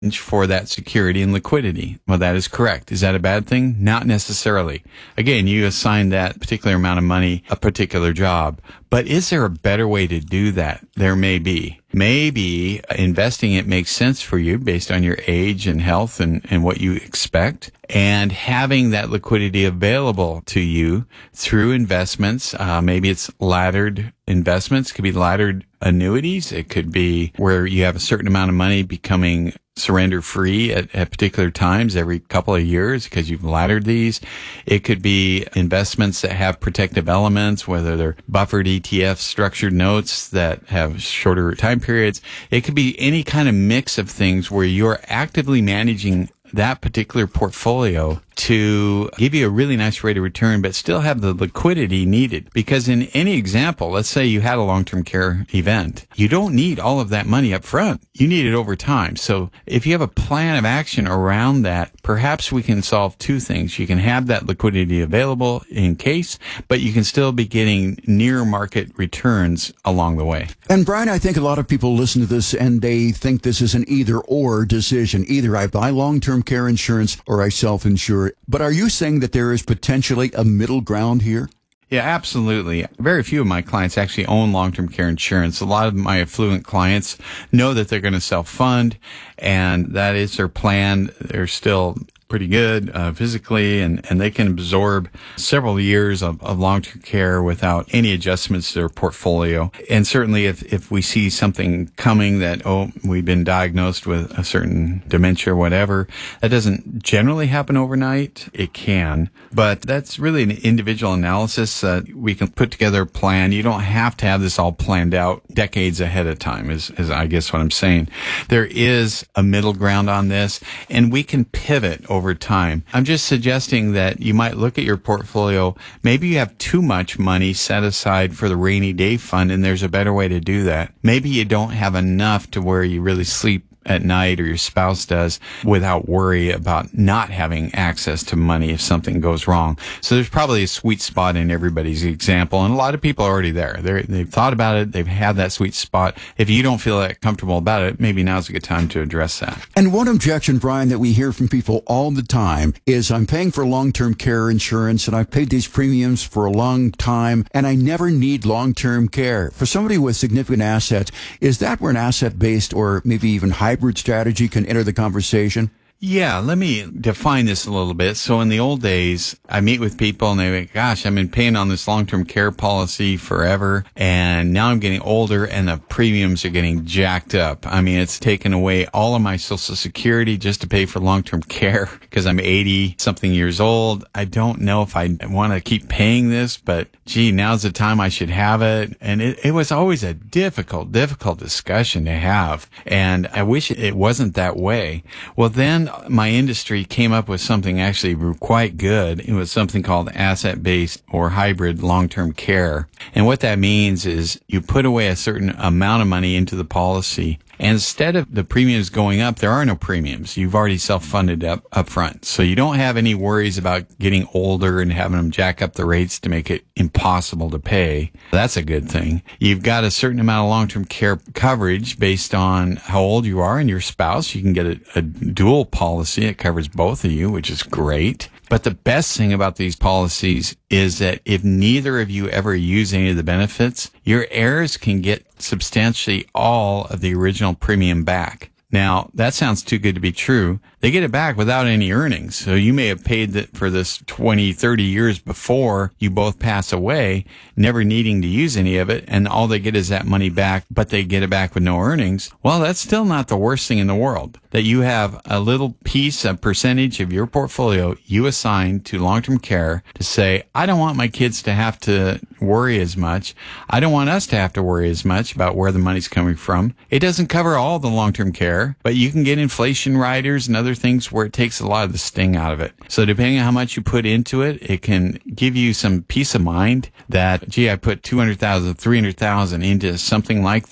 for that security and liquidity. Well, that is correct. Is that a bad thing? Not necessarily. Again, you assign that particular amount of money a particular job. But is there a better way to do that? There may be. Maybe investing it makes sense for you based on your age and health and what you expect. And having that liquidity available to you through investments, maybe it's laddered investments, it could be laddered annuities. It could be where you have a certain amount of money becoming surrender free at particular times every couple of years because you've laddered these. It could be investments that have protective elements, whether they're buffered ETF structured notes that have shorter time periods. It could be any kind of mix of things where you're actively managing that particular portfolio to give you a really nice rate of return, but still have the liquidity needed. Because in any example, let's say you had a long-term care event, you don't need all of that money up front. You need it over time. So if you have a plan of action around that, perhaps we can solve two things. You can have that liquidity available in case, but you can still be getting near market returns along the way. And Brian, I think a lot of people listen to this and they think this is an either-or decision. Either I buy long-term care insurance or I self-insure. But are you saying that there is potentially a middle ground here? Yeah, absolutely. Very few of my clients actually own long-term care insurance. A lot of my affluent clients know that they're going to self-fund, and that is their plan. They're still pretty good physically, and they can absorb several years of long-term care without any adjustments to their portfolio. And certainly if we see something coming that, we've been diagnosed with a certain dementia or whatever, that doesn't generally happen overnight. It can, but that's really an individual analysis. We can put together a plan. You don't have to have this all planned out decades ahead of time, is I guess what I'm saying. There is a middle ground on this, and we can pivot over time. I'm just suggesting that you might look at your portfolio. Maybe you have too much money set aside for the rainy day fund, and there's a better way to do that. Maybe you don't have enough to where you really sleep at night, or your spouse does, without worry about not having access to money if something goes wrong. So there's probably a sweet spot in everybody's example, and a lot of people are already there. They've thought about it. They've had that sweet spot. If you don't feel that comfortable about it, maybe now's a good time to address that. And one objection, Brian, that we hear from people all the time is, I'm paying for long-term care insurance, and I've paid these premiums for a long time, and I never need long-term care. For somebody with significant assets, is that where an asset-based or maybe even hybrid strategy can enter the conversation? Yeah, let me define this a little bit. So in the old days, I meet with people and they go, gosh, I've been paying on this long-term care policy forever, and now I'm getting older and the premiums are getting jacked up. I mean, it's taken away all of my Social Security just to pay for long-term care because I'm 80-something years old. I don't know if I want to keep paying this, but gee, now's the time I should have it. And it was always a difficult discussion to have. And I wish it wasn't that way. Well, then my industry came up with something actually quite good. It was something called asset-based or hybrid long-term care. And what that means is you put away a certain amount of money into the policy, and instead of the premiums going up, there are no premiums. You've already self-funded up front. So you don't have any worries about getting older and having them jack up the rates to make it impossible to pay. That's a good thing. You've got a certain amount of long-term care coverage based on how old you are and your spouse. You can get a dual policy. It covers both of you, which is great. But the best thing about these policies is that if neither of you ever use any of the benefits, your heirs can get substantially all of the original premium back. Now, that sounds too good to be true. They get it back without any earnings. So you may have paid for this 20, 30 years before you both pass away, never needing to use any of it, and all they get is that money back, but they get it back with no earnings. Well, that's still not the worst thing in the world. That you have a little piece, a percentage of your portfolio you assign to long-term care to say, I don't want my kids to have to worry as much. I don't want us to have to worry as much about where the money's coming from. It doesn't cover all the long-term care, but you can get inflation riders and other things where it takes a lot of the sting out of it. So depending on how much you put into it, it can give you some peace of mind that, gee, I put $200,000, $300,000 into something like this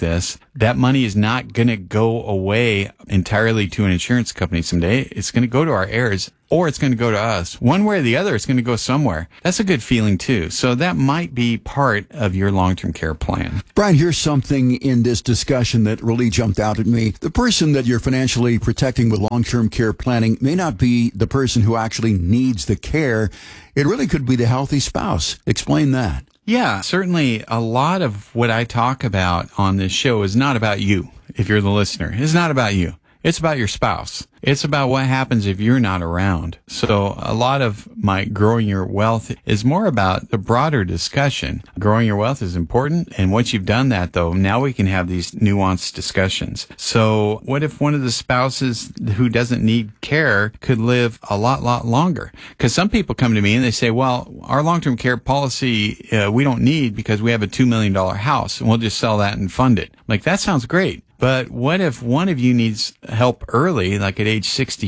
That money is not going to go away entirely to an insurance company someday. It's going to go to our heirs, or it's going to go to us. One way or the other, it's going to go somewhere. That's a good feeling too. So that might be part of your long-term care plan. Brian, here's something in this discussion that really jumped out at me. The person that you're financially protecting with long-term care planning may not be the person who actually needs the care. It really could be the healthy spouse. Explain that. Yeah, certainly a lot of what I talk about on this show is not about you, if you're the listener. It's not about you. It's about your spouse. It's about what happens if you're not around. So a lot of my Growing Your Wealth is more about the broader discussion. Growing your wealth is important. And once you've done that, though, now we can have these nuanced discussions. So what if one of the spouses who doesn't need care could live a lot longer? Because some people come to me and they say, well, our long-term care policy, we don't need because we have a $2 million house and we'll just sell that and fund it. Like, that sounds great. But what if one of you needs help early, like at age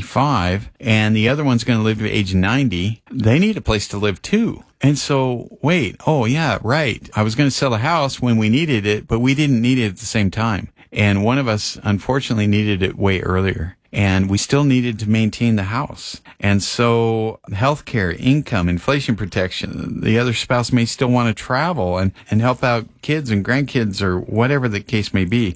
65, and the other one's going to live to age 90? They need a place to live too. And so, wait, oh yeah, right. I was going to sell a house when we needed it, but we didn't need it at the same time. And one of us, unfortunately, needed it way earlier. And we still needed to maintain the house. And so healthcare, income, inflation protection, the other spouse may still want to travel and help out kids and grandkids or whatever the case may be.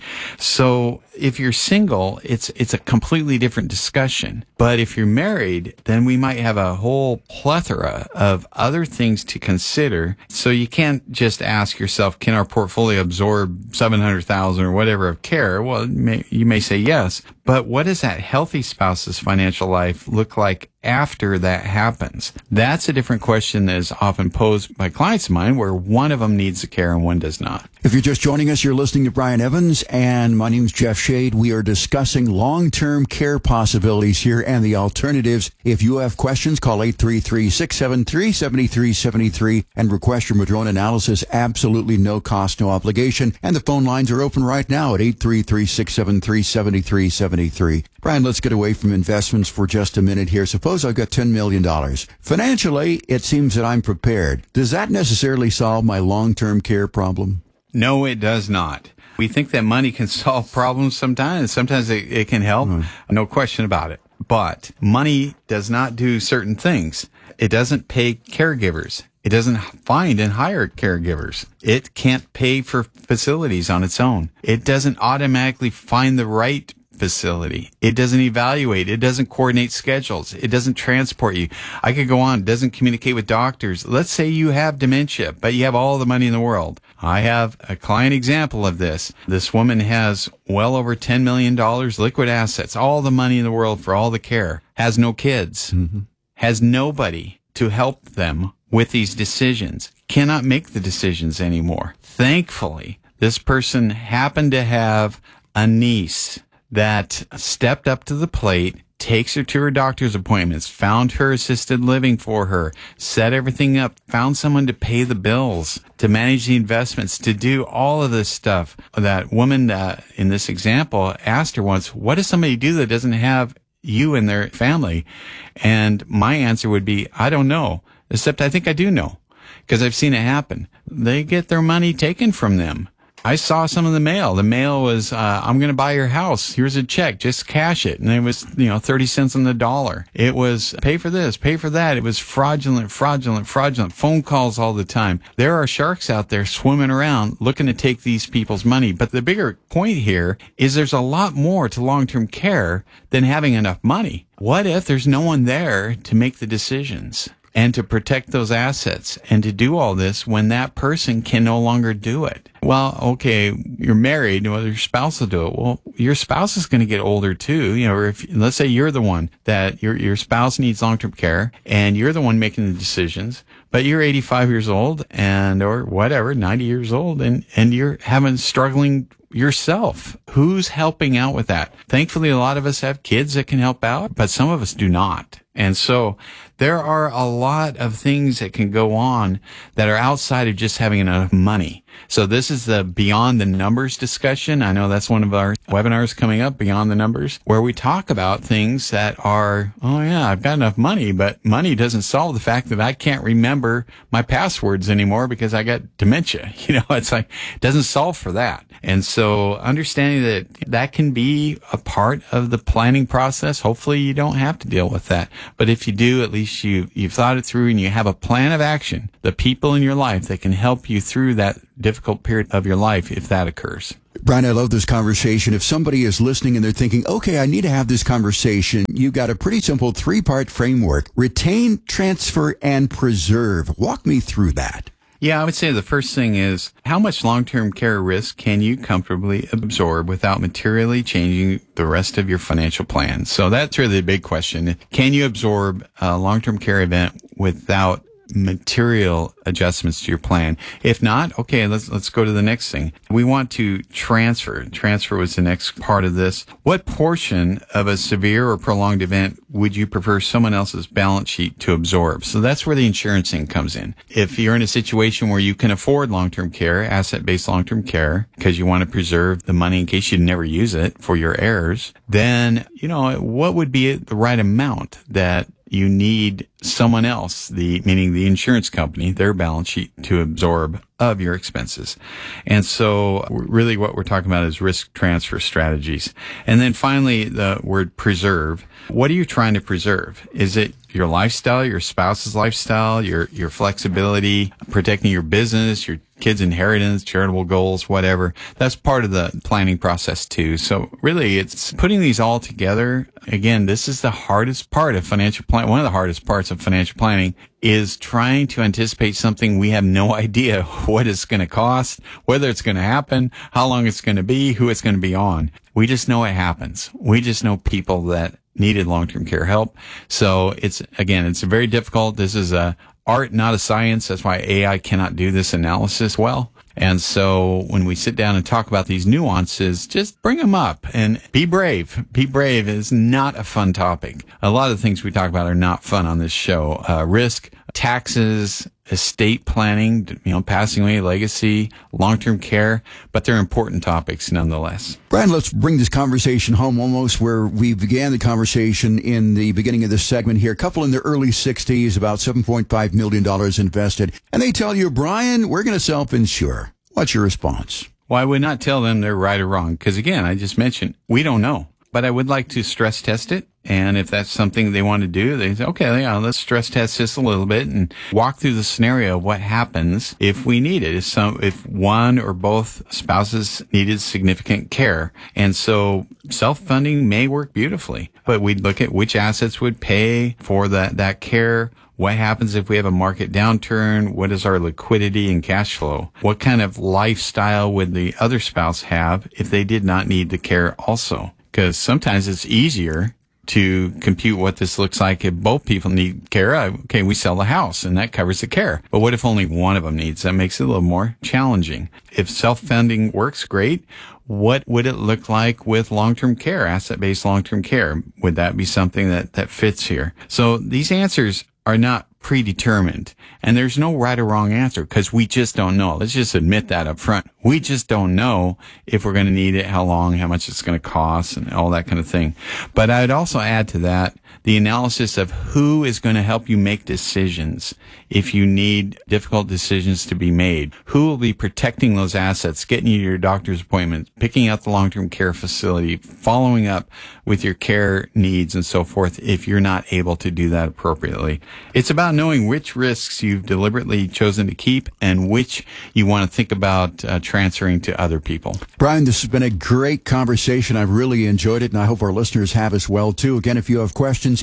So if you're single, it's a completely different discussion. But if you're married, then we might have a whole plethora of other things to consider. So you can't just ask yourself, can our portfolio absorb $700,000 or whatever of care? Well, you may say yes. But what does that healthy spouse's financial life look like after that happens? That's a different question that is often posed by clients of mine, where one of them needs the care and one does not. If you're just joining us, you're listening to Brian Evans, and my name's Jeff Shade. We are discussing long-term care possibilities here and the alternatives. If you have questions, call 833-673-7373 and request your Madrone analysis. Absolutely no cost, no obligation. And the phone lines are open right now at 833-673-7373. Brian, let's get away from investments for just a minute here. Suppose I've got $10 million. Financially, it seems that I'm prepared. Does that necessarily solve my long-term care problem? No, it does not. We think that money can solve problems sometimes. Sometimes it can help. No question about it. But money does not do certain things. It doesn't pay caregivers. It doesn't find and hire caregivers. It can't pay for facilities on its own. It doesn't automatically find the right facility. It doesn't evaluate. It doesn't coordinate schedules. It doesn't transport you. I could go on. It doesn't communicate with doctors. Let's say you have dementia, but you have all the money in the world. I have a client example of this. This woman has well over $10 million liquid assets, all the money in the world for all the care, has no kids, has nobody to help them with these decisions, cannot make the decisions anymore. Thankfully, this person happened to have a niece that stepped up to the plate, takes her to her doctor's appointments, found her assisted living for her, set everything up, found someone to pay the bills, to manage the investments, to do all of this stuff. That woman in this example asked her once, what does somebody do that doesn't have you and their family? And my answer would be, I don't know, except I think I do know, because I've seen it happen. They get their money taken from them. I saw some of the mail. The mail was, I'm going to buy your house. Here's a check. Just cash it. And it was, 30 cents on the dollar. It was pay for this, pay for that. It was fraudulent. Phone calls all the time. There are sharks out there swimming around looking to take these people's money. But the bigger point here is there's a lot more to long-term care than having enough money. What if there's no one there to make the decisions and to protect those assets and to do all this when that person can no longer do it? Well, okay, you're married, well, your spouse will do it. Well, your spouse is going to get older too. Or if, let's say you're the one that your spouse needs long-term care and you're the one making the decisions, but you're 85 years old or whatever, 90 years old, and you're struggling yourself. Who's helping out with that? Thankfully, a lot of us have kids that can help out, but some of us do not. And so there are a lot of things that can go on that are outside of just having enough money. So this is the Beyond the Numbers discussion. I know that's one of our webinars coming up, Beyond the Numbers, where we talk about things that are, oh yeah, I've got enough money, but money doesn't solve the fact that I can't remember my passwords anymore because I got dementia. It's like, it doesn't solve for that. And so understanding that that can be a part of the planning process. Hopefully you don't have to deal with that. But if you do, at least you've thought it through and you have a plan of action, the people in your life that can help you through that difficult period of your life if that occurs. Brian, I love this conversation. If somebody is listening and they're thinking, okay, I need to have this conversation, you've got a pretty simple 3-part framework: retain, transfer, and preserve. Walk me through that. Yeah, I would say the first thing is, how much long-term care risk can you comfortably absorb without materially changing the rest of your financial plan? So that's really the big question. Can you absorb a long-term care event without material adjustments to your plan? If not, okay, let's go to the next thing. We want to transfer. Transfer was the next part of this. What portion of a severe or prolonged event would you prefer someone else's balance sheet to absorb? So that's where the insurance thing comes in. If you're in a situation where you can afford long-term care, asset-based long-term care, because you want to preserve the money in case you never use it for your heirs, then, what would be the right amount that you need someone else, meaning the insurance company, their balance sheet to absorb of your expenses. And so really what we're talking about is risk transfer strategies. And then finally, the word preserve. What are you trying to preserve? Is it your lifestyle, your spouse's lifestyle, your flexibility, protecting your business, your kids' inheritance, charitable goals, whatever? That's part of the planning process too. So really it's putting these all together. Again, this is the hardest part of financial planning. One of the hardest parts of financial planning is trying to anticipate something we have no idea what it's going to cost, whether it's going to happen, how long it's going to be, who it's going to be on. We just know it happens. We just know people that needed long-term care help. So it's very difficult. This is a art, not a science. That's why AI cannot do this analysis well. And so when we sit down and talk about these nuances, just bring them up and be brave. Be brave is not a fun topic. A lot of the things we talk about are not fun on this show. Risk, taxes, estate planning, passing away, legacy, long-term care, but they're important topics nonetheless. Brian, let's bring this conversation home almost where we began the conversation in the beginning of this segment here. A couple in their early 60s, about $7.5 million invested. And they tell you, Brian, we're going to self-insure. What's your response? Well, I would not tell them they're right or wrong because, again, I just mentioned we don't know. But I would like to stress test it. And if that's something they want to do, they say, okay, let's stress test this a little bit and walk through the scenario of what happens if we need it, if one or both spouses needed significant care. And so self-funding may work beautifully, but we'd look at which assets would pay for that care. What happens if we have a market downturn? What is our liquidity and cash flow? What kind of lifestyle would the other spouse have if they did not need the care also? Because sometimes it's easier to compute what this looks like if both people need care. Okay, we sell the house and that covers the care. But what if only one of them needs? That makes it a little more challenging. If self-funding works, great. What would it look like with long-term care, asset-based long-term care? Would that be something that fits here? So these answers are not predetermined. And there's no right or wrong answer because we just don't know. Let's just admit that up front. We just don't know if we're going to need it, how long, how much it's going to cost, and all that kind of thing. But I'd also add to that the analysis of who is going to help you make decisions if you need difficult decisions to be made. Who will be protecting those assets, getting you to your doctor's appointment, picking out the long-term care facility, following up with your care needs and so forth if you're not able to do that appropriately. It's about knowing which risks you've deliberately chosen to keep and which you want to think about transferring to other people. Brian, this has been a great conversation. I've really enjoyed it, and I hope our listeners have as well, too. Again, if you have questions,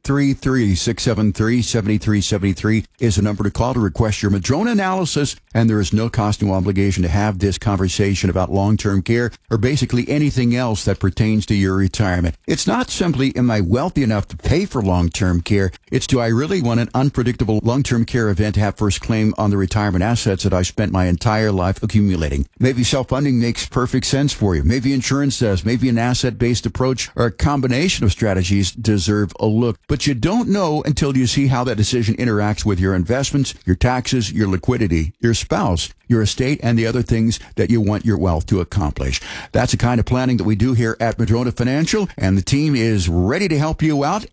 833-673-7373 is the number to call to request your Madrona analysis, and there is no cost, no obligation to have this conversation about long-term care or basically anything else that pertains to your retirement. It's not simply, am I wealthy enough to pay for long-term care? It's, do I really want an unpredictable predictable long-term care event to have first claim on the retirement assets that I spent my entire life accumulating. Maybe self-funding makes perfect sense for you. Maybe insurance does. Maybe an asset-based approach or a combination of strategies deserve a look. But you don't know until you see how that decision interacts with your investments, your taxes, your liquidity, your spouse, your estate, and the other things that you want your wealth to accomplish. That's the kind of planning that we do here at Madrona Financial, and the team is ready to help you out.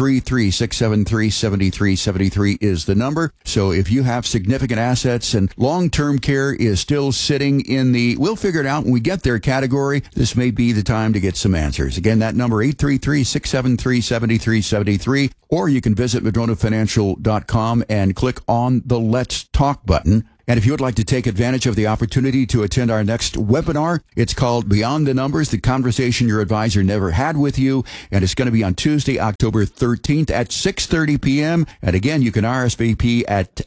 833-673-7373 is the number. So if you have significant assets and long-term care is still sitting in the we'll figure it out when we get there category, this may be the time to get some answers. Again, that number 833-673-7373, or you can visit madronafinancial.com and click on the Let's Talk button. And if you would like to take advantage of the opportunity to attend our next webinar, it's called Beyond the Numbers, the conversation your advisor never had with you. And it's going to be on Tuesday, October 13th at 6:30 p.m. And again, you can RSVP at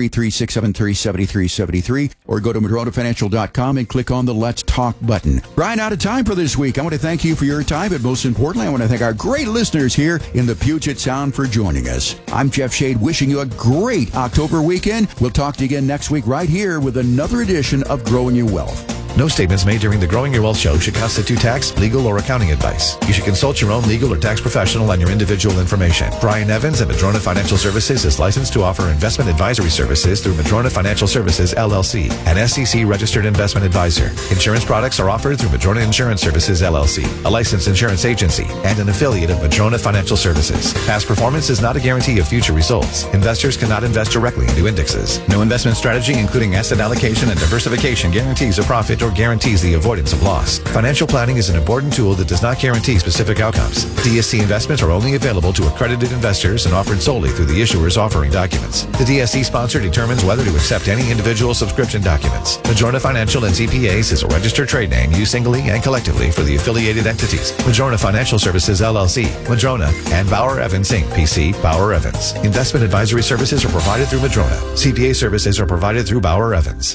833-673-7373 or go to madronafinancial.com and click on the Let's Talk button. Brian, out of time for this week. I want to thank you for your time, but most importantly, I want to thank our great listeners here in the Puget Sound for joining us. I'm Jeff Shade, wishing you a great October weekend. We'll talk to you again next week right here with another edition of Growing Your Wealth. No statements made during the Growing Your Wealth show should constitute tax, legal, or accounting advice. You should consult your own legal or tax professional on your individual information. Brian Evans at Madrona Financial Services is licensed to offer investment advisory services through Madrona Financial Services, LLC, an SEC-registered investment advisor. Insurance products are offered through Madrona Insurance Services, LLC, a licensed insurance agency, and an affiliate of Madrona Financial Services. Past performance is not a guarantee of future results. Investors cannot invest directly into indexes. No investment strategy, including asset allocation and diversification, guarantees a profit or guarantees the avoidance of loss. Financial planning is an important tool that does not guarantee specific outcomes. DSC investments are only available to accredited investors and offered solely through the issuers offering documents. The DSC sponsor determines whether to accept any individual subscription documents. Madrona Financial and CPAs is a registered trade name used singly and collectively for the affiliated entities. Madrona Financial Services, LLC, Madrona, and Bauer Evans, Inc., PC, Bauer Evans. Investment advisory services are provided through Madrona. CPA services are provided through Bauer Evans.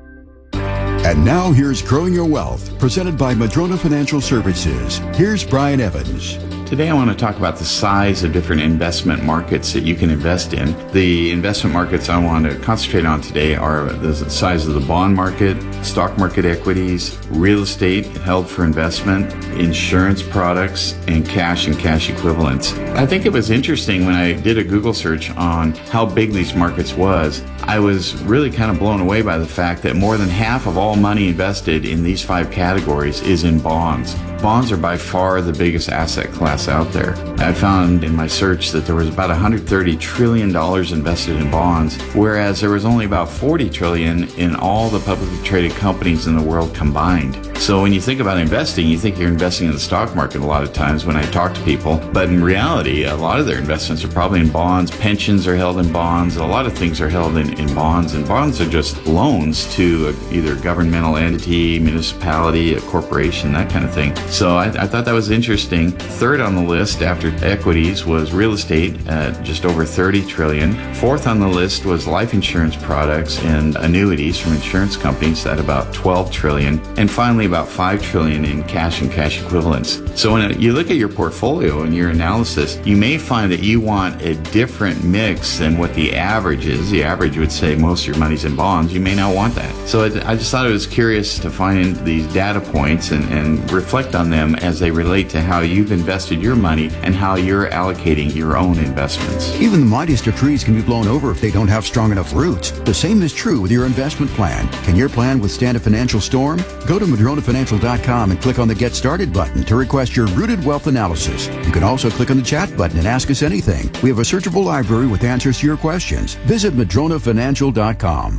And now here's Growing Your Wealth, presented by Madrona Financial Services. Here's Brian Evans. Today I want to talk about the size of different investment markets that you can invest in. The investment markets I want to concentrate on today are the size of the bond market, stock market equities, real estate held for investment, insurance products, and cash equivalents. I think it was interesting when I did a Google search on how big these markets was. I was really kind of blown away by the fact that more than half of all money invested in these 5 categories is in bonds. Bonds are by far the biggest asset class out there. I found in my search that there was about $130 trillion invested in bonds, whereas there was only about $40 trillion in all the publicly traded companies in the world combined. So when you think about investing, you think you're investing in the stock market a lot of times when I talk to people, but in reality, a lot of their investments are probably in bonds. Pensions are held in bonds. A lot of things are held in bonds, and bonds are just loans to either a governmental entity, municipality, a corporation, that kind of thing. So I thought that was interesting. Third on the list after equities was real estate at just over $30 trillion. Fourth on the list was life insurance products and annuities from insurance companies at about $12 trillion. And finally, about $5 trillion in cash and cash equivalents. So when you look at your portfolio and your analysis, you may find that you want a different mix than what the average is. The average would say most of your money's in bonds. You may not want that. So I just thought it was curious to find these data points and reflect on them as they relate to how you've invested your money and how you're allocating your own investments. Even the mightiest of trees can be blown over if they don't have strong enough roots. The same is true with your investment plan. Can your plan withstand a financial storm? Go to madronafinancial.com and click on the Get Started button to request your rooted wealth analysis. You can also click on the chat button and ask us anything. We have a searchable library with answers to your questions. Visit madronafinancial.com.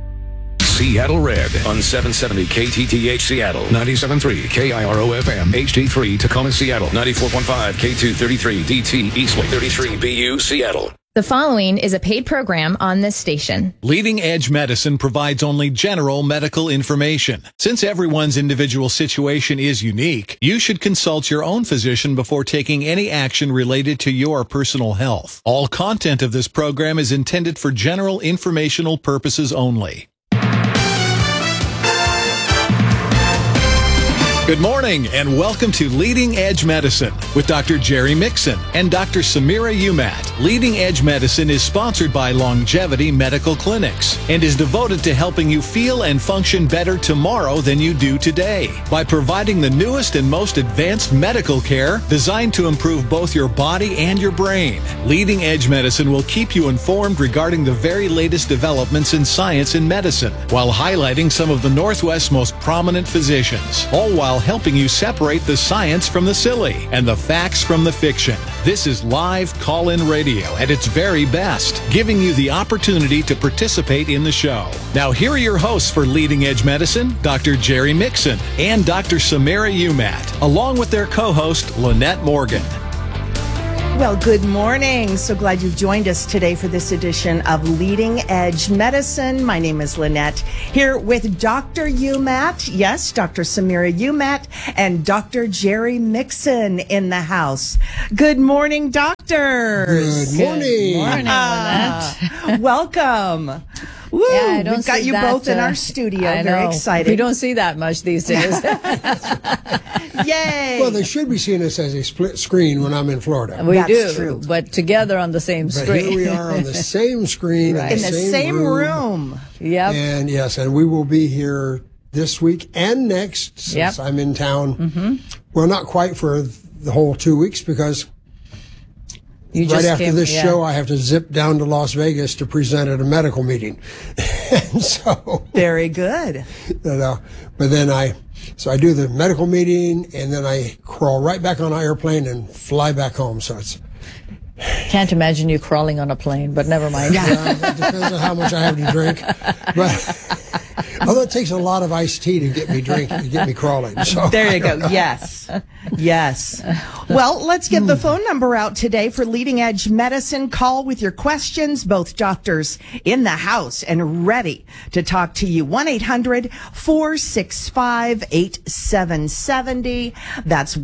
Seattle Red on 770 KTTH Seattle, 97.3 KIRO FM, HD3 Tacoma Seattle, 94.5 K233 DT Eastwood, 33 BU Seattle. The following is a paid program on this station. Leading Edge Medicine provides only general medical information. Since everyone's individual situation is unique, you should consult your own physician before taking any action related to your personal health. All content of this program is intended for general informational purposes only. Good morning and welcome to Leading Edge Medicine with Dr. Jerry Mixon and Dr. Samira Umat. Leading Edge Medicine is sponsored by Longevity Medical Clinics and is devoted to helping you feel and function better tomorrow than you do today by providing the newest and most advanced medical care designed to improve both your body and your brain. Leading Edge Medicine will keep you informed regarding the very latest developments in science and medicine while highlighting some of the Northwest's most prominent physicians, all while helping you separate the science from the silly and the facts from the fiction. This is live call-in radio at its very best, giving you the opportunity to participate in the show. Now, here are your hosts for Leading Edge Medicine, Dr. Jerry Mixon and Dr. Samira Umat, along with their co-host, Lynette Morgan. Well, good morning. So glad you've joined us today for this edition of Leading Edge Medicine. My name is Lynette, here with Dr. Umat, yes, Dr. Samira Umat, and Dr. Jerry Mixon in the house. Good morning, doctors. Good morning. Good morning, Lynette. Welcome. Woo, Yeah, I don't we've got see you that, both in our studio. I Very know. excited. We don't see that much these days. Yay. Well, they should be seeing us as a split screen when I'm in Florida. We That's do, true. but together on the same But screen. here we are on the same screen Right. in the same room. Yep. And yes, and we will be here this week and next since Yep. I'm in town. Well, not quite for the whole 2 weeks because You right just after came- this yeah. show, I have to zip down to Las Vegas to present at a medical meeting. And so, Very good. but then I do the medical meeting and then I crawl right back on an airplane and fly back home. So it's, Can't imagine you crawling on a plane, but never mind. it depends on how much I have to drink. But although it takes a lot of iced tea to get me crawling. So There you go. Yes. Yes. Well, let's get the phone number out today for Leading Edge Medicine. Call with your questions, both doctors in the house and ready to talk to you. 1-800-465-8770. That's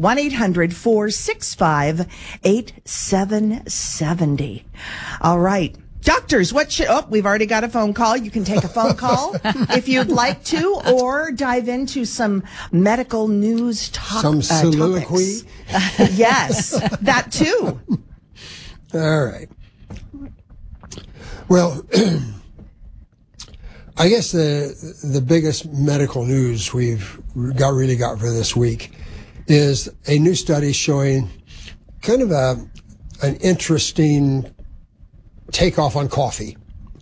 1-800-465-8770. All right. Doctors, we've already got a phone call. You can take a phone call if you'd like to, or dive into some medical news some soliloquy. topics. Yes, that too. All right. Well, I guess the biggest medical news we've really got for this week is a new study showing kind of an interesting takeoff on coffee.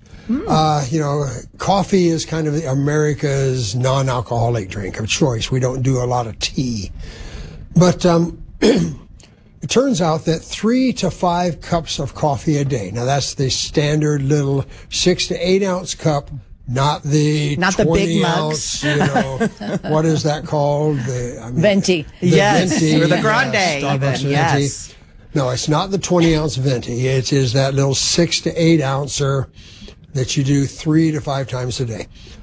Coffee is kind of America's non-alcoholic drink of choice. We don't do a lot of tea. But it turns out that 3 to 5 cups of coffee a day. Now, that's the standard little 6 to 8 ounce cup, not the Not the 20 big ounce, what is that called? Venti. Yes, venti, or the grande Starbucks even, venti. yes. No, it's not the 20 ounce venti. It is that little 6 to 8 ouncer that you do 3 to 5 times a day.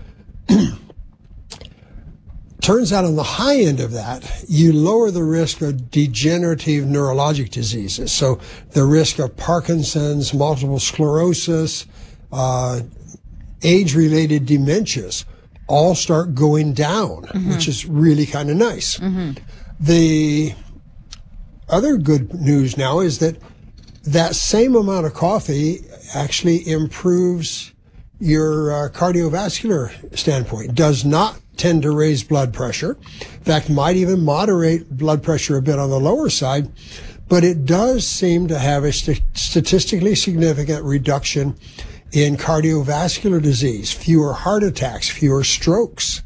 Turns out on the high end of that, you lower the risk of degenerative neurologic diseases. So the risk of Parkinson's, multiple sclerosis, age-related dementias all start going down, which is really kind of nice. The other good news now is that same amount of coffee actually improves your cardiovascular standpoint. Does not tend to raise blood pressure. In fact, might even moderate blood pressure a bit on the lower side, but it does seem to have a statistically significant reduction in cardiovascular disease, fewer heart attacks, fewer strokes.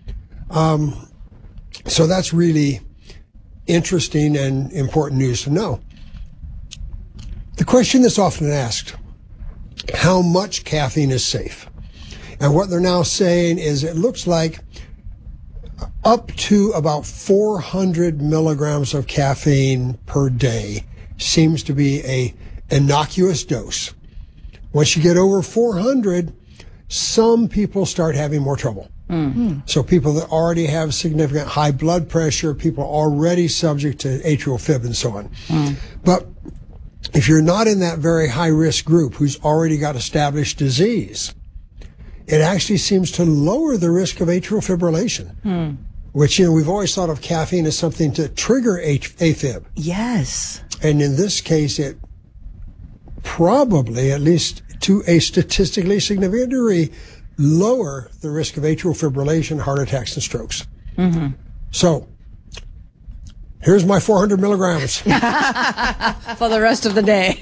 So that's really interesting and important news to know. The question that's often asked, how much caffeine is safe? And what they're now saying is it looks like up to about 400 milligrams of caffeine per day seems to be a innocuous dose. Once you get over 400, some people start having more trouble. So people that already have significant high blood pressure, people already subject to atrial fib and so on. But if you're not in that very high risk group who's already got established disease, it actually seems to lower the risk of atrial fibrillation. which, we've always thought of caffeine as something to trigger AFib. Yes. And in this case, it probably, at least to a statistically significant degree, lower the risk of atrial fibrillation, heart attacks, and strokes. Mm-hmm. So, here's my 400 milligrams. For the rest of the day.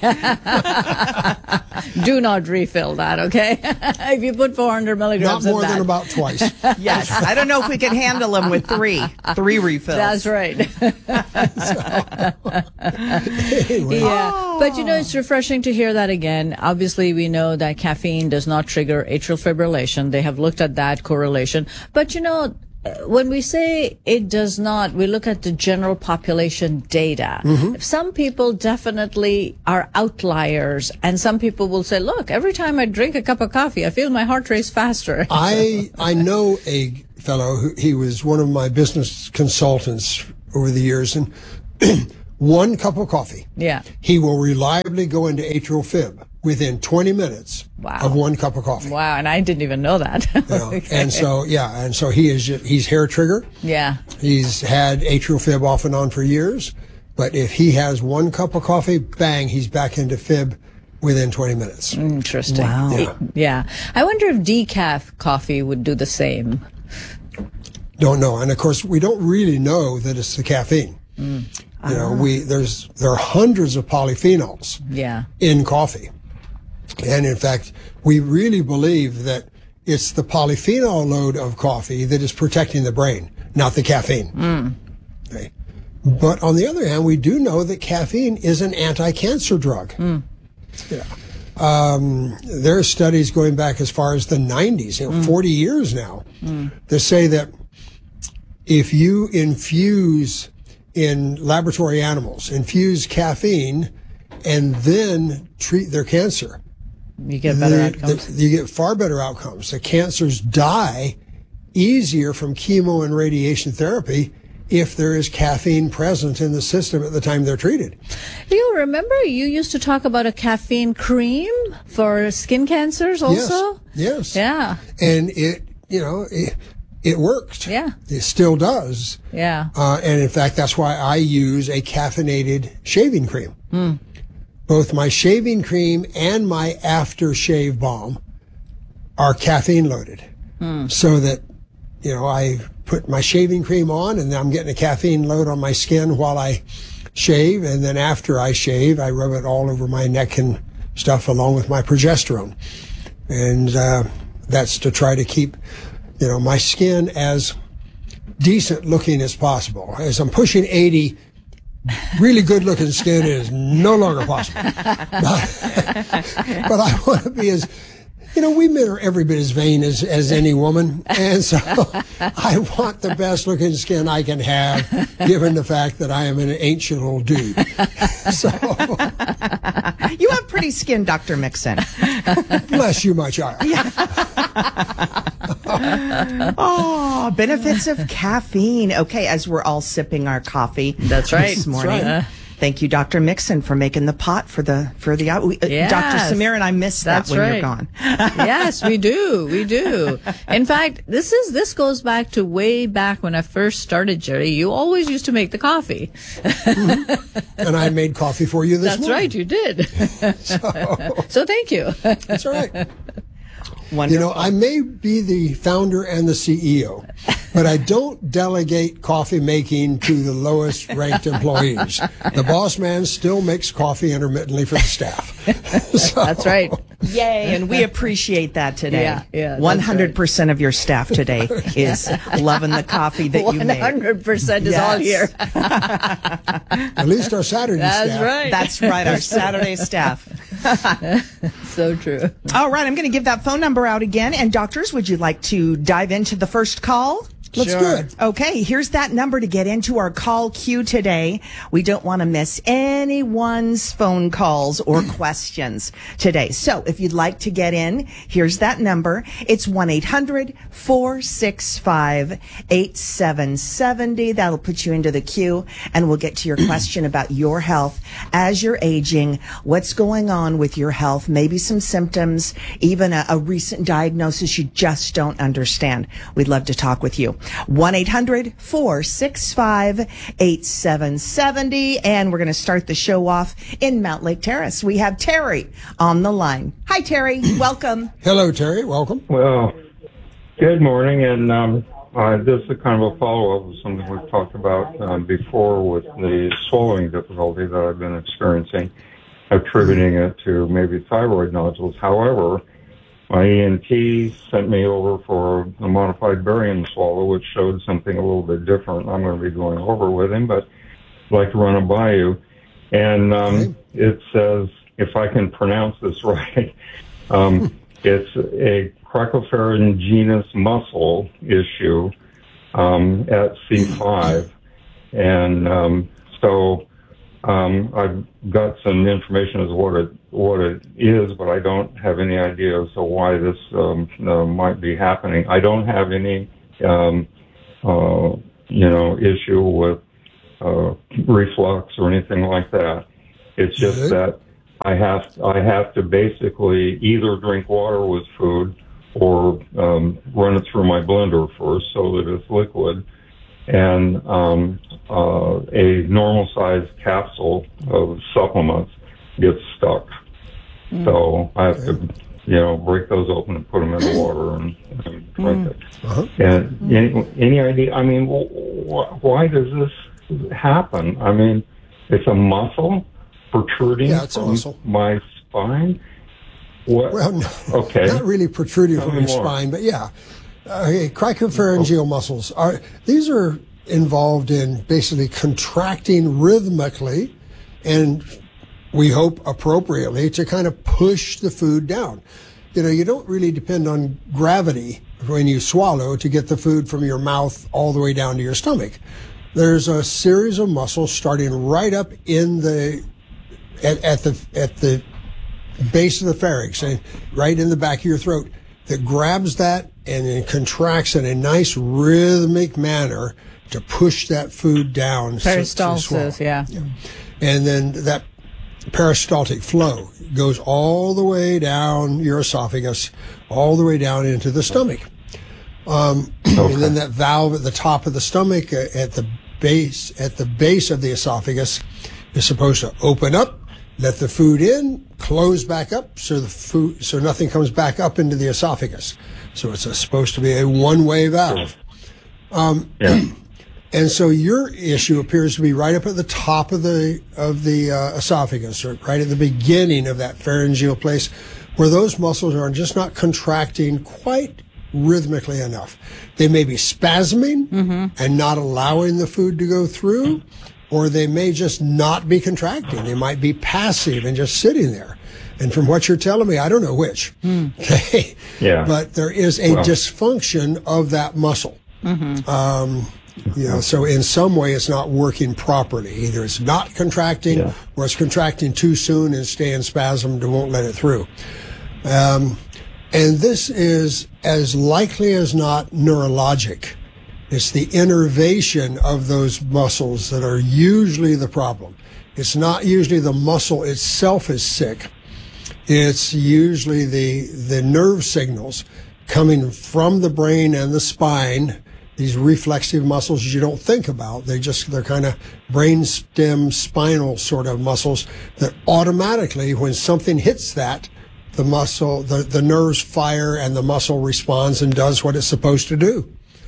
Do not refill that, okay? If you put 400 milligrams Not more in that. than about twice. Yes. I don't know if we can handle them with three refills. That's right. Anyway. Yeah. But it's refreshing to hear that again. Obviously, we know that caffeine does not trigger atrial fibrillation. They have looked at that correlation. But when we say it does not, we look at the general population data. Mm-hmm. Some people definitely are outliers, and some people will say, look, every time I drink a cup of coffee, I feel my heart race faster. I know a fellow he was one of my business consultants over the years, and one cup of coffee. Yeah. He will reliably go into atrial fib within 20 minutes of one cup of coffee. Wow, and I didn't even know that. Okay. And so he's hair trigger. Yeah. He's had atrial fib off and on for years, but if he has one cup of coffee, bang, he's back into fib within 20 minutes. Interesting. Wow. Yeah. I wonder if decaf coffee would do the same. Don't know. And of course, we don't really know that it's the caffeine. There are hundreds of polyphenols in coffee. And in fact, we really believe that it's the polyphenol load of coffee that is protecting the brain, not the caffeine. Okay. But on the other hand, we do know that caffeine is an anti-cancer drug. Yeah. There are studies going back as far as the 90s, 40 years now, that say that if you infuse in laboratory animals, infuse caffeine, and then treat their cancer, you get better outcomes. You get far better outcomes. The cancers die easier from chemo and radiation therapy if there is caffeine present in the system at the time they're treated. You remember you used to talk about a caffeine cream for skin cancers also? Yes. Yeah. And it worked. Yeah. It still does. Yeah. And in fact, that's why I use a caffeinated shaving cream. Both my shaving cream and my aftershave balm are caffeine loaded. So that, I put my shaving cream on and then I'm getting a caffeine load on my skin while I shave. And then after I shave, I rub it all over my neck and stuff along with my progesterone. And that's to try to keep my skin as decent looking as possible. As I'm pushing 80, really good looking skin is no longer possible. But I want to be as, we men are every bit as vain as any woman. And so I want the best looking skin I can have, given the fact that I am an ancient old dude. So. You have pretty skin, Dr. Mixon. Bless you, my child. Oh, benefits of caffeine. Okay, as we're all sipping our coffee. That's right. This morning. That's right. Thank you, Dr. Mixon, for making the pot for the Yes. Dr. Samir and I miss that when you're gone. Yes, we do. We do. In fact, this goes back to way back when I first started, Jerry. You always used to make the coffee. And I made coffee for you this That's morning. right, you did. So thank you. That's all right. Wonderful. I may be the founder and the CEO, but I don't delegate coffee making to the lowest ranked employees. The boss man still makes coffee intermittently for the staff. That's right. Yay, and we appreciate that today. Yeah, 100% of your staff today is loving the coffee that you made. 100% is all here. At least our Saturday staff. That's right. That's right, our Saturday staff. So true. All right, I'm going to give that phone number out again. And doctors, would you like to dive into the first call? Let's do it. Okay, here's that number to get into our call queue today. We don't want to miss anyone's phone calls or questions today. So if you'd like to get in, here's that number. It's 1-800-465-8770. That'll put you into the queue, and we'll get to your question about your health as you're aging, what's going on with your health, maybe some symptoms, even a recent diagnosis you just don't understand. We'd love to talk with you. 1-800-465-8770. And we're going to start the show off in Mount Lake Terrace. We have Terry on the line. Hi, Terry. Welcome. Hello, Terry. Welcome. Well, good morning, and this is kind of a follow-up of something we've talked about before with the swallowing difficulty that I've been experiencing, attributing it to maybe thyroid nodules. However, my ENT sent me over for a modified barium swallow, which showed something a little bit different. I'm going to be going over with him, but I'd like to run it by you. And it says, if I can pronounce this right, it's a cricopharyngeus muscle issue at C5. And so I've got some information as to what it is, but I don't have any idea as to why this might be happening. I don't have any issue with reflux or anything like that. It's just that I have to basically either drink water with food or run it through my blender first so that it's liquid, and a normal-sized capsule of supplements gets stuck. So I have to, break those open and put them in the water and drink it. And any idea? I mean, why does this happen? I mean, it's a muscle protruding from my spine. What? Well, no, not really protruding from your spine, but cricopharyngeal muscles are involved in basically contracting rhythmically, and we hope appropriately, to kind of push the food down. You don't really depend on gravity when you swallow to get the food from your mouth all the way down to your stomach. There's a series of muscles starting right up in at the base of the pharynx, and right in the back of your throat, that grabs that and then contracts in a nice rhythmic manner to push that food down. Peristalsis, yeah. And then that peristaltic flow goes all the way down your esophagus, all the way down into the stomach. And then that valve at the top of the stomach, at the base of the esophagus, is supposed to open up, let the food in, close back up, so nothing comes back up into the esophagus. So it's supposed to be a one-way valve. And so your issue appears to be right up at the top of the esophagus, or right at the beginning of that pharyngeal place, where those muscles are just not contracting quite rhythmically enough. They may be spasming and not allowing the food to go through, or they may just not be contracting. They might be passive and just sitting there. And from what you're telling me, I don't know which. Okay. Yeah. But there is a dysfunction of that muscle. So in some way it's not working properly. Either it's not contracting or it's contracting too soon and staying spasmed and won't let it through. And this is as likely as not neurologic. It's the innervation of those muscles that are usually the problem. It's not usually the muscle itself is sick. It's usually the nerve signals coming from the brain and the spine, these reflexive muscles you don't think about. They're kind of brainstem spinal sort of muscles that automatically, when something hits that, the muscle, the nerves fire and the muscle responds and does what it's supposed to do.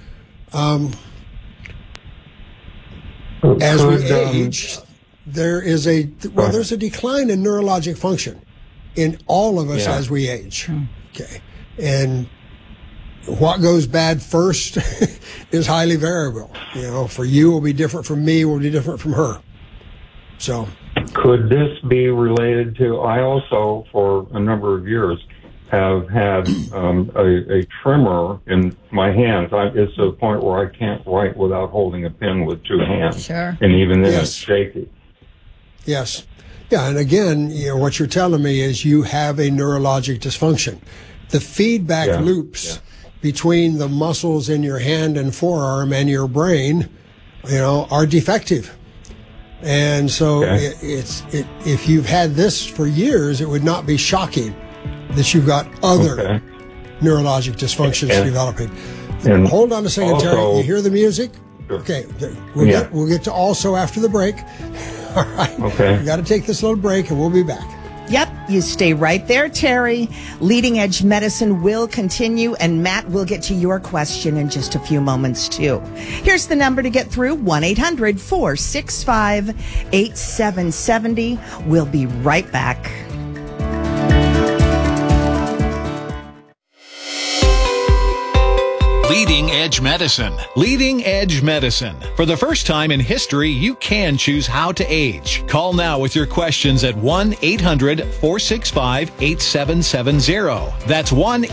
As we age, there's a decline in neurologic function in all of us as we age. Okay. And what goes bad first is highly variable. For you will be different from me, will be different from her. So could this be related to, I also, for a number of years, have had a tremor in my hands. It's to the point where I can't write without holding a pen with two hands. Sure. And even then it's shaky. Yes. Yeah, and again, what you're telling me is you have a neurologic dysfunction. The feedback loops between the muscles in your hand and forearm and your brain, are defective. And so if you've had this for years, it would not be shocking that you've got other neurologic dysfunctions developing. And hold on a second, Terry. also- You hear the music? Sure. Okay. Yeah. We'll get to also after the break. All right. Okay. We got to take this little break, and we'll be back. Yep, you stay right there, Terry. Leading Edge Medicine will continue, and Matt will get to your question in just a few moments, too. Here's the number to get through, 1-800-465-8770. We'll be right back. Leading Edge Medicine. Leading Edge Medicine. For the first time in history, you can choose how to age. Call now with your questions at 1-800-465-8770. That's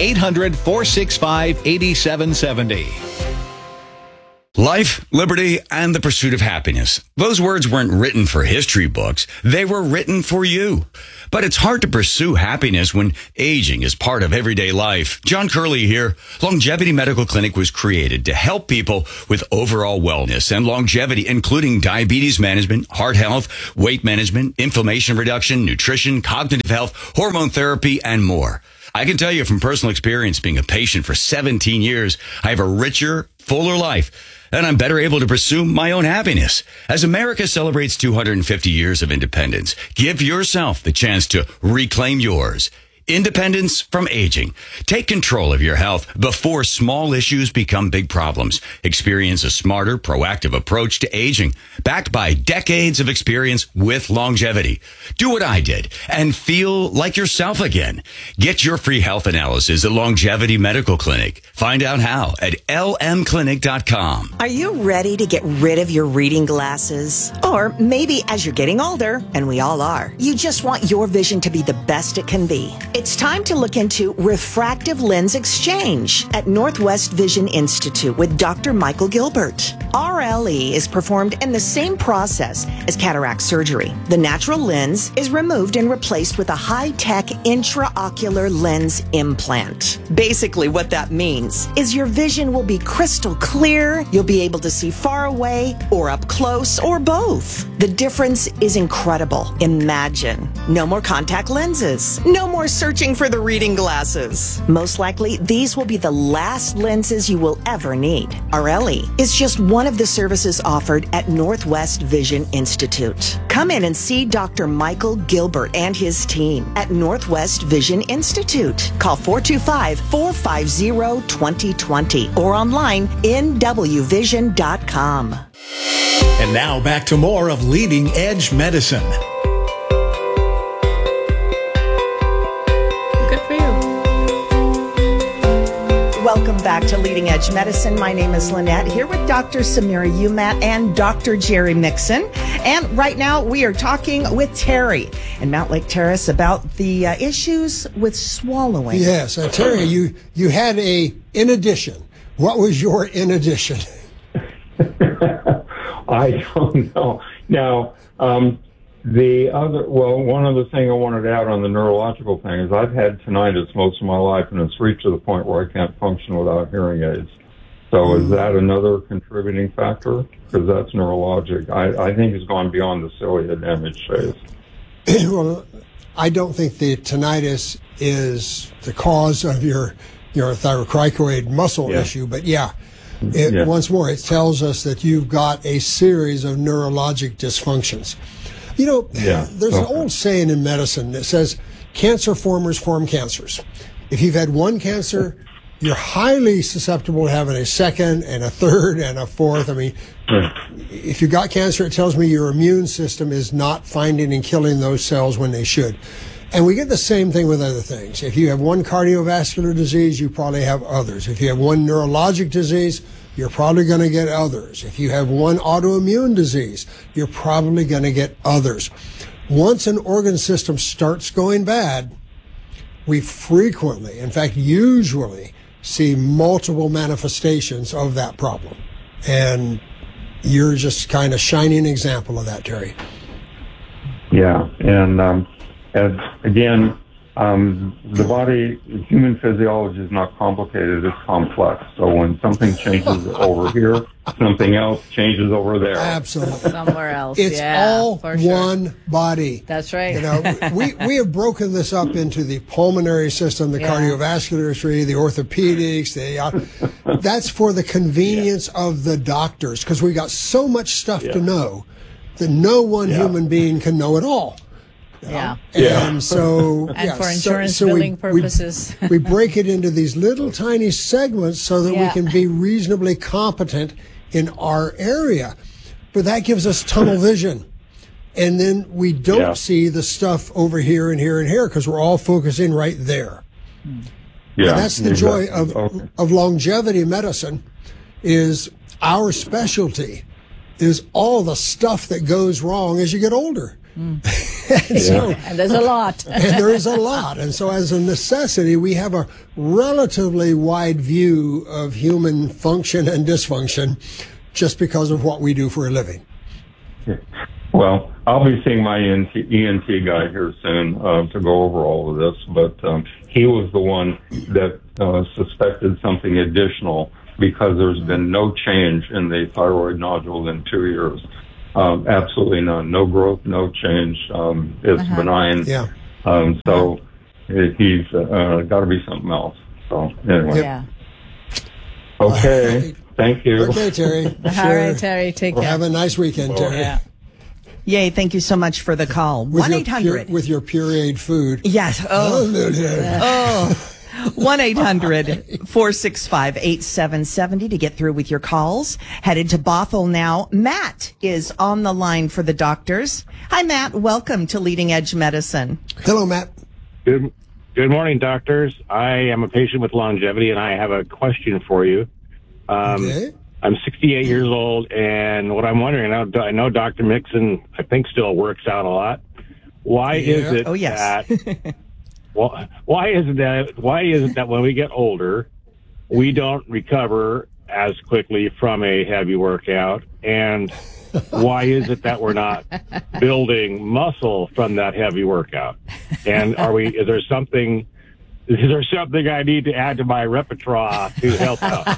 1-800-465-8770. Life, liberty, and the pursuit of happiness. Those words weren't written for history books. They were written for you. But it's hard to pursue happiness when aging is part of everyday life. John Curley here. Longevity Medical Clinic was created to help people with overall wellness and longevity, including diabetes management, heart health, weight management, inflammation reduction, nutrition, cognitive health, hormone therapy, and more. I can tell you from personal experience, being a patient for 17 years, I have a richer, fuller life, and I'm better able to pursue my own happiness. As America celebrates 250 years of independence, give yourself the chance to reclaim yours. Independence from aging. Take control of your health before small issues become big problems. Experience a smarter, proactive approach to aging, backed by decades of experience with longevity. Do what I did and feel like yourself again. Get your free health analysis at Longevity Medical Clinic. Find out how at lmclinic.com. Are you ready to get rid of your reading glasses? Or maybe as you're getting older, and we all are, you just want your vision to be the best it can be. It's time to look into refractive lens exchange at Northwest Vision Institute with Dr. Michael Gilbert. RLE is performed in the same process as cataract surgery. The natural lens is removed and replaced with a high-tech intraocular lens implant. Basically, what that means is your vision will be crystal clear, you'll be able to see far away or up close or both. The difference is incredible. Imagine. No more contact lenses. No more searching for the reading glasses. Most likely, these will be the last lenses you will ever need. RLE is just one of the services offered at Northwest Vision Institute. Come in and see Dr. Michael Gilbert and his team at Northwest Vision Institute. Call 425-450-2020 or online nwvision.com. And now back to more of Leading Edge Medicine. Welcome back to Leading Edge Medicine. My name is Lynette, here with Dr. Samira Umat and Dr. Jerry Mixon. And right now we are talking with Terry in Mount Lake Terrace about the issues with swallowing. Yes, Terry, you had a in addition. What was your in addition? I don't know. Now, one other thing I wanted to add on the neurological thing is I've had tinnitus most of my life, and it's reached to the point where I can't function without hearing aids. So is that another contributing factor? Because that's neurologic. I think it's gone beyond the cilia damage phase. Well, I don't think the tinnitus is the cause of your thyrocricoid muscle issue, but once more, it tells us that you've got a series of neurologic dysfunctions. You know, there's an old saying in medicine that says cancer formers form cancers. If you've had one cancer, you're highly susceptible to having a second and a third and a fourth. I mean, if you got cancer, it tells me your immune system is not finding and killing those cells when they should. And we get the same thing with other things. If you have one cardiovascular disease, you probably have others. If you have one neurologic disease, you're probably going to get others. If you have one autoimmune disease, you're probably going to get others. Once an organ system starts going bad, we frequently, in fact, usually see multiple manifestations of that problem. And you're just kind of shining example of that, Terry. Yeah, and again, the body, human physiology is not complicated, it's complex. So when something changes over here, something else changes over there. Absolutely. Somewhere else. It's all one body. That's right. You know, we have broken this up into the pulmonary system, the cardiovascular tree, the orthopedics, that's for the convenience of the doctors, because we got so much stuff to know that no one human being can know it all. Yeah. And so, And for insurance billing purposes. we break it into these little tiny segments so that we can be reasonably competent in our area. But that gives us tunnel vision. And then we don't see the stuff over here and here and here because we're all focusing right there. Yeah. And that's the joy of longevity medicine, is our specialty is all the stuff that goes wrong as you get older. And there's a lot. And there is a lot. And so as a necessity, we have a relatively wide view of human function and dysfunction just because of what we do for a living. Well, I'll be seeing my ENT guy here soon to go over all of this, but he was the one that suspected something additional because there's been no change in the thyroid nodule in 2 years. Absolutely none. No growth, no change. It's benign. Yeah. So he's got to be something else. So anyway. Yeah. Okay. Thank you. Okay, Terry. All right, Terry. Take care. Have a nice weekend, Terry. Yeah. Yay, thank you so much for the call. 1-800. With your pureed food. Yes. Oh. 1-800-465-8770 to get through with your calls. Headed to Bothell now. Matt is on the line for the doctors. Hi, Matt. Welcome to Leading Edge Medicine. Hello, Matt. Good morning, doctors. I am a patient with longevity, and I have a question for you. Okay. I'm 68 years old, and what I'm wondering, I know Dr. Mixon, I think, still works out a lot. Why is it that... Well, why is it that when we get older, we don't recover as quickly from a heavy workout? And why is it that we're not building muscle from that heavy workout? And is there something I need to add to my repertoire to help out?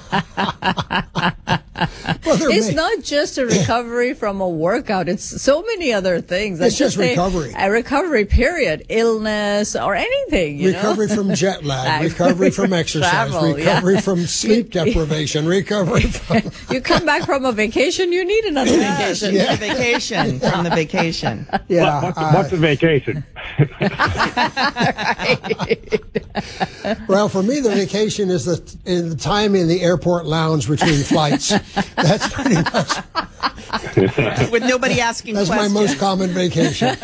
It's not just a recovery from a workout. It's so many other things. It's just recovery. A recovery, period. Illness or anything. Recovery from jet lag, recovery from exercise, travel, recovery from sleep deprivation, recovery from... You come back from a vacation, you need another vacation. Yeah. Vacation from the vacation. Yeah. What's a vacation? Well, for me, the vacation is the time in the airport lounge between flights. That's pretty much... With nobody asking questions. That's my most common vacation.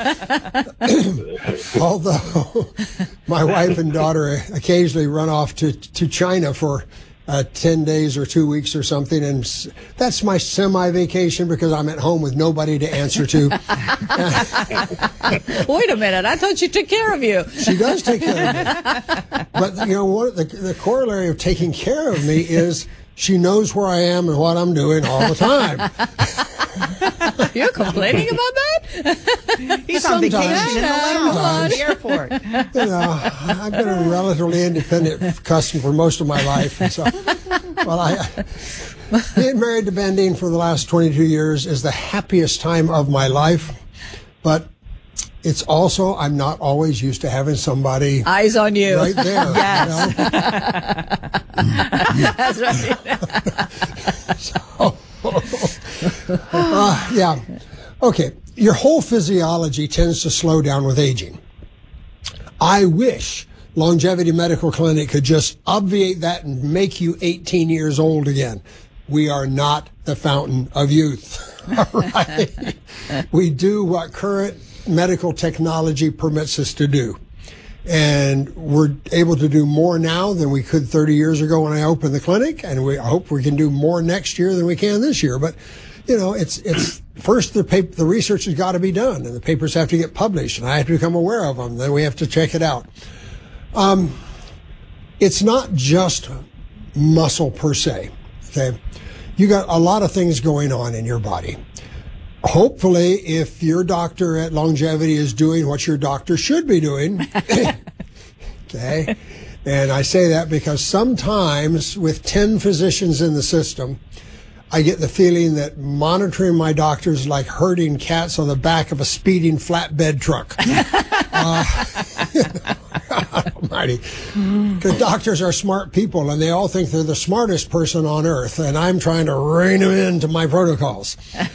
Although my wife and daughter occasionally run off to China for 10 days or 2 weeks or something, and that's my semi-vacation because I'm at home with nobody to answer to. Wait a minute, I thought she took care of you. She does take care of me. But, the corollary of taking care of me is she knows where I am and what I'm doing all the time. You're complaining about that? He's on vacation in the lounge, the airport. I've been a relatively independent customer for most of my life. And so, being married to Bandine for the last 22 years is the happiest time of my life. But it's also, I'm not always used to having somebody eyes on you right there. Yes. That's right. Yeah. Okay. Your whole physiology tends to slow down with aging. I wish Longevity Medical Clinic could just obviate that and make you 18 years old again. We are not the fountain of youth. All right. We do what current medical technology permits us to do. And we're able to do more now than we could 30 years ago when I opened the clinic. And I hope we can do more next year than we can this year. But, it's first the research has got to be done and the papers have to get published and I have to become aware of them. Then we have to check it out. It's not just muscle per se. Okay. You got a lot of things going on in your body. Hopefully, if your doctor at Longevity is doing what your doctor should be doing, okay, and I say that because sometimes with 10 physicians in the system, I get the feeling that monitoring my doctor is like herding cats on the back of a speeding flatbed truck. Almighty. The doctors are smart people, and they all think they're the smartest person on earth, and I'm trying to rein them into my protocols.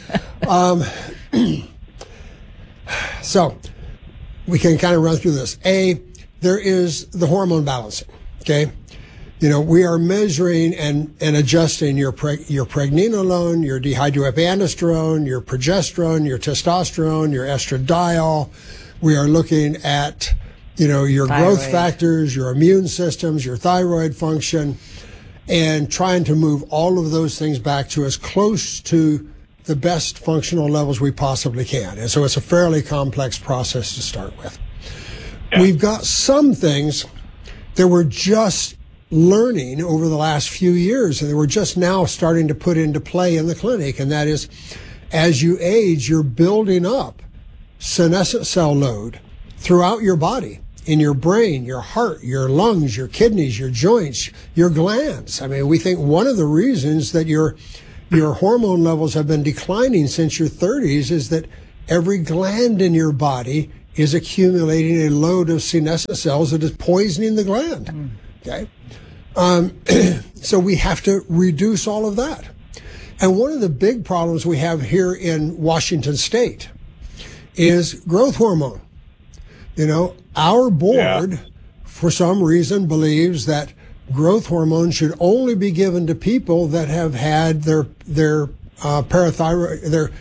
So we can kind of run through this. There is the hormone balancing, okay? You know, we are measuring and adjusting your pregnenolone, your dihydroepiandrosterone, your progesterone, your testosterone, your estradiol. We are looking at, you know, your growth factors, your immune systems, your thyroid function, and trying to move all of those things back to as close to the best functional levels we possibly can. And so it's a fairly complex process to start with. Yeah. We've got some things that we're just learning over the last few years, and we're just now starting to put into play in the clinic, and that is, as you age, you're building up senescent cell load throughout your body, in your brain, your heart, your lungs, your kidneys, your joints, your glands. I mean, we think one of the reasons that your hormone levels have been declining since your 30s is that every gland in your body is accumulating a load of senescent cells that is poisoning the gland. Okay? So we have to reduce all of that. And one of the big problems we have here in Washington State is growth hormone. You know, our board, for some reason, believes that growth hormone should only be given to people that have had their thyroid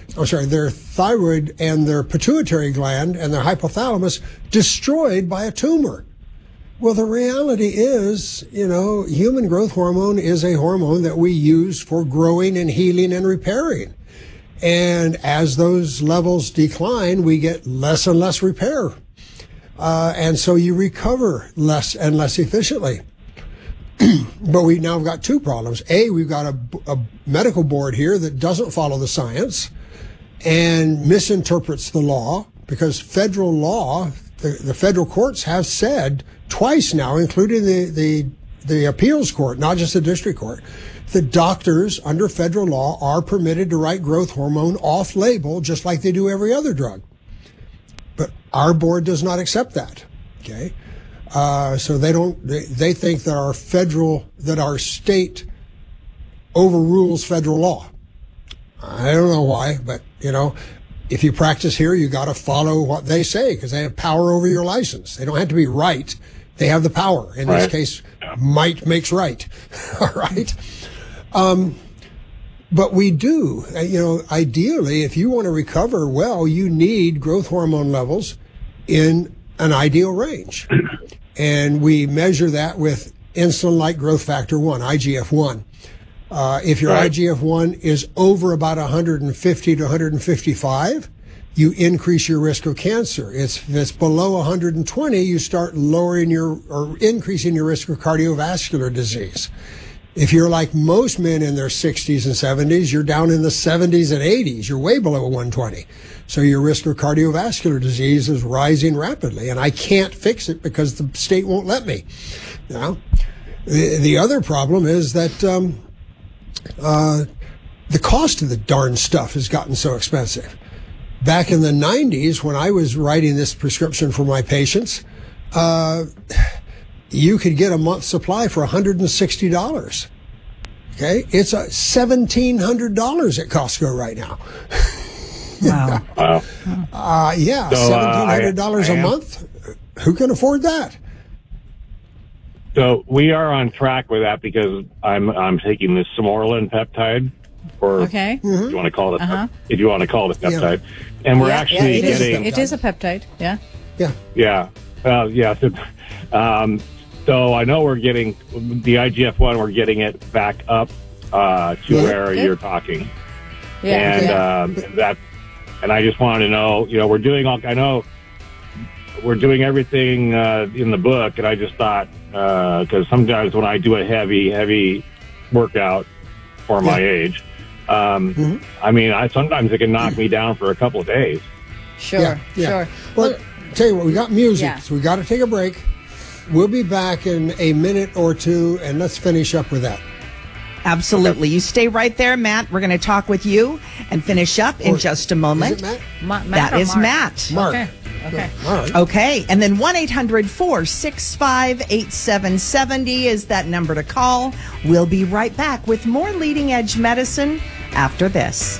and their pituitary gland and their hypothalamus destroyed by a tumor. Well, the reality is, you know, human growth hormone is a hormone that we use for growing and healing and repairing. And as those levels decline, we get less and less repair. And so you recover less and less efficiently. But we now have got two problems. We've got a medical board here that doesn't follow the science and misinterprets the law, because federal law, the federal courts have said twice now, including the appeals court, not just the district court, that doctors under federal law are permitted to write growth hormone off label just like they do every other drug. But our board does not accept that. Okay. So they think that our state overrules federal law. I don't know why, but you know, if you practice here, you got to follow what they say, because they have power over your license. They don't have to be right. They have the power. In this case, might makes right. All right. But we do, you know, ideally, if you want to recover well, you need growth hormone levels in an ideal range. And we measure that with insulin-like growth factor 1, IGF-1. If your IGF-1 is over about 150 to 155, you increase your risk of cancer. If it's below 120, you start lowering or increasing your risk of cardiovascular disease. If you're like most men in their 60s and 70s, you're down in the 70s and 80s. You're way below 120. So your risk of cardiovascular disease is rising rapidly, and I can't fix it because the state won't let me. You know? The other problem is that the cost of the darn stuff has gotten so expensive. Back in the 90s, when I was writing this prescription for my patients, you could get a month's supply for $160. Okay, it's $1,700 at Costco right now. Wow. Yeah, so, $1,700 a month. Who can afford that? So we are on track with that, because I'm taking this Simorelin peptide, or if you want to call it if you want to call it a peptide, and we're actually getting it is a peptide. So I know we're getting the IGF-1. We're getting it back up to where you're talking, and I just wanted to know, you know, we're doing everything in the book, and I just thought, because sometimes when I do a heavy workout for my age, I mean, sometimes it can knock me down for a couple of days. Sure. Well, tell you what, we got music, so we got to take a break. We'll be back in a minute or two, and let's finish up with that. Absolutely. You stay right there, Matt. We're going to talk with you and finish up in just a moment. Is it Matt? That is Matt. Mark. Okay. Okay. All right. Okay. And then 1-800-465-8770 is that number to call. We'll be right back with more Leading Edge Medicine after this.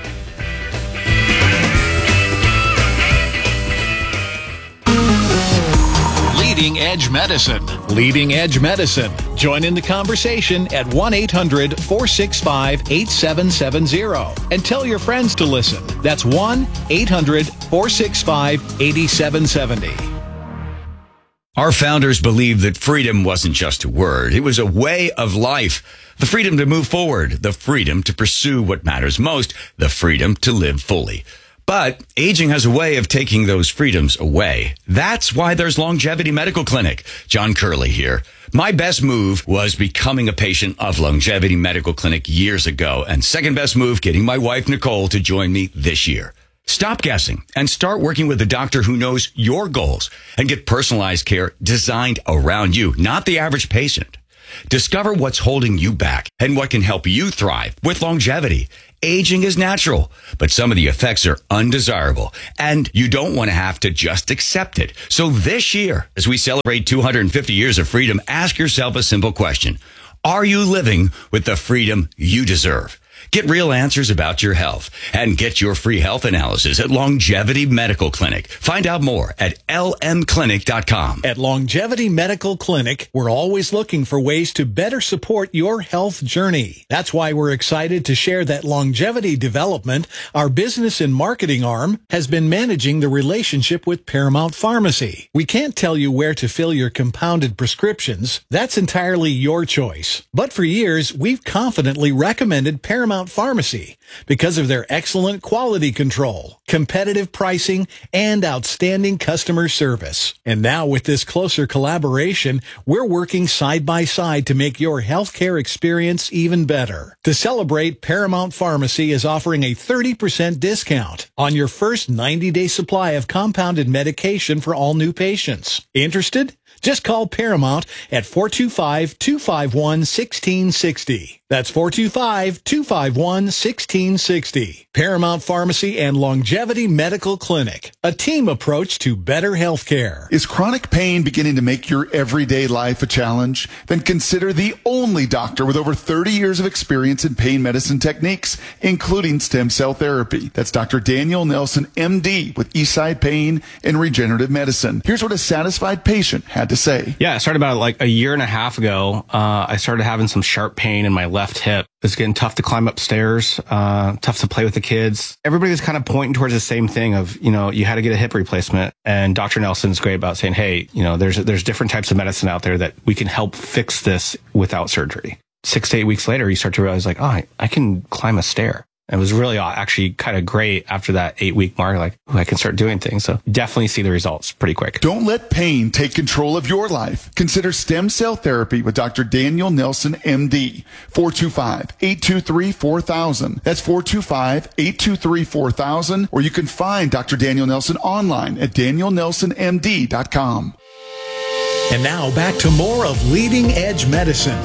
Leading Edge Medicine. Leading Edge Medicine. Join in the conversation at 1-800-465-8770 and tell your friends to listen. That's 1-800-465-8770. Our founders believed that freedom wasn't just a word. It was a way of life. The freedom to move forward, the freedom to pursue what matters most, the freedom to live fully. But aging has a way of taking those freedoms away. That's why there's Longevity Medical Clinic. John Curley here. My best move was becoming a patient of Longevity Medical Clinic years ago. And second best move, getting my wife, Nicole, to join me this year. Stop guessing and start working with a doctor who knows your goals and get personalized care designed around you, not the average patient. Discover what's holding you back and what can help you thrive with longevity. Aging is natural, but some of the effects are undesirable, and you don't want to have to just accept it. So this year, as we celebrate 250 years of freedom, ask yourself a simple question. Are you living with the freedom you deserve? Get real answers about your health and get your free health analysis at Longevity Medical Clinic. Find out more at lmclinic.com. At Longevity Medical Clinic, we're always looking for ways to better support your health journey. That's why we're excited to share that Longevity Development, our business and marketing arm, has been managing the relationship with Paramount Pharmacy. We can't tell you where to fill your compounded prescriptions. That's entirely your choice. But for years, we've confidently recommended Paramount Pharmacy because of their excellent quality control, competitive pricing, and outstanding customer service. And now with this closer collaboration, we're working side by side to make your healthcare experience even better. To celebrate, Paramount Pharmacy is offering a 30% discount on your first 90-day supply of compounded medication for all new patients. Interested? Just call Paramount at 425-251-1660. That's 425-251-1660. Paramount Pharmacy and Longevity Medical Clinic. A team approach to better health care. Is chronic pain beginning to make your everyday life a challenge? Then consider the only doctor with over 30 years of experience in pain medicine techniques, including stem cell therapy. That's Dr. Daniel Nelson, MD, with Eastside Pain and Regenerative Medicine. Here's what a satisfied patient had to say. Yeah, I started about like a year and a half ago. I started having some sharp pain in my left hip. It's getting tough to climb upstairs, tough to play with the kids. Everybody's kind of pointing towards the same thing of, you know, you had to get a hip replacement. And Dr. Nelson's great about saying, hey, you know, there's different types of medicine out there that we can help fix this without surgery. 6 to 8 weeks later, you start to realize like, oh, I can climb a stair. It was really actually kind of great after that 8-week mark, like, ooh, I can start doing things. So definitely see the results pretty quick. Don't let pain take control of your life. Consider stem cell therapy with Dr. Daniel Nelson, MD. 425-823-4000. That's 425-823-4000. Or you can find Dr. Daniel Nelson online at danielnelsonmd.com. And now back to more of Leading Edge Medicine.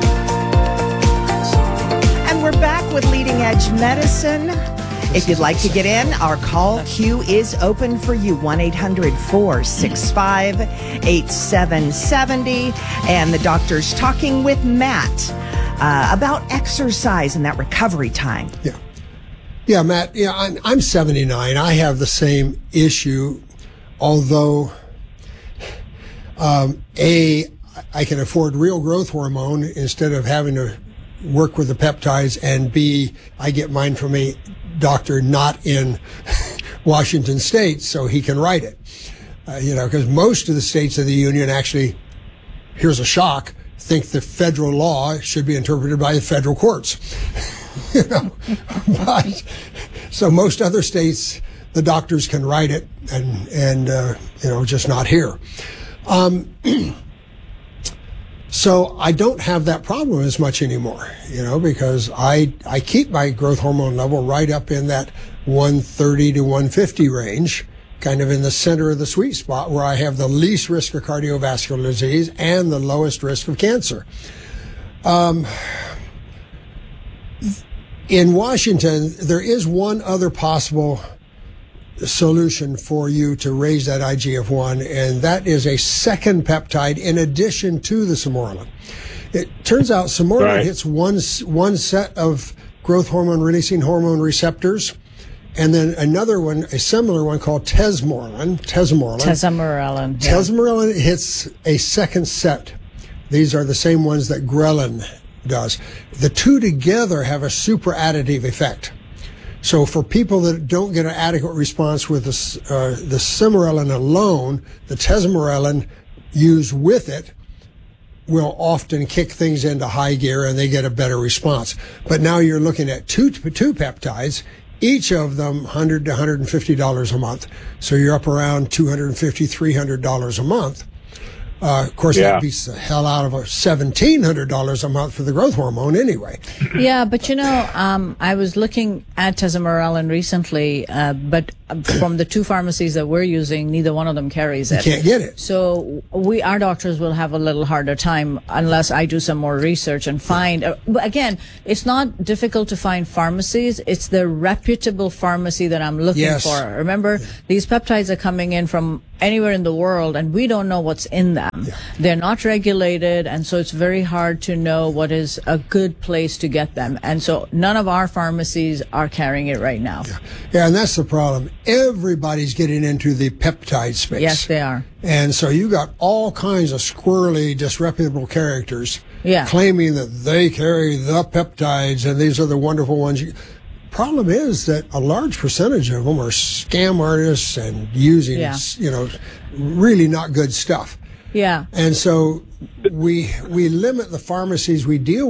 We're back with Leading Edge Medicine. If you'd like to get in, our call queue is open for you, 1-800-465-8770. And the doctor's talking with Matt about exercise and that recovery time. Yeah, Matt, I'm 79. I have the same issue, although, I can afford real growth hormone instead of having to work with the peptides, and B, I get mine from a doctor not in Washington State, so he can write it. Because most of the states of the union actually, here's a shock, think the federal law should be interpreted by the federal courts. But so most other states, the doctors can write it, and just not here. So I don't have that problem as much anymore, because I keep my growth hormone level right up in that 130 to 150 range, kind of in the center of the sweet spot where I have the least risk of cardiovascular disease and the lowest risk of cancer. In Washington, there is one other possible solution for you to raise that IGF-1, and that is a second peptide in addition to the Sermorelin. It turns out Sermorelin hits one set of growth hormone releasing hormone receptors, and then another one, a similar one called Tesamorelin. Tesamorelin hits a second set. These are the same ones that Ghrelin does. The two together have a super additive effect. So for people that don't get an adequate response with the Sermorelin alone, the Tesamorelin used with it will often kick things into high gear and they get a better response. But now you're looking at two peptides, each of them $100 to $150 a month. So you're up around $250, $300 a month. Of course, that beats the hell out of $1,700 a month for the growth hormone anyway. Yeah, but I was looking at Tesamorelin recently, but from the two pharmacies that we're using, neither one of them carries it. You can't get it. So our doctors will have a little harder time unless I do some more research and find. But again, it's not difficult to find pharmacies. It's the reputable pharmacy that I'm looking for. Remember, these peptides are coming in from anywhere in the world, and we don't know what's in them. Yeah. They're not regulated, and so it's very hard to know what is a good place to get them. And so none of our pharmacies are carrying it right now. Yeah, and that's the problem. Everybody's getting into the peptide space. Yes, they are. And so you got all kinds of squirrely, disreputable characters claiming that they carry the peptides, and these are the wonderful ones. Problem is that a large percentage of them are scam artists and using, really not good stuff. Yeah. And so we limit the pharmacies we deal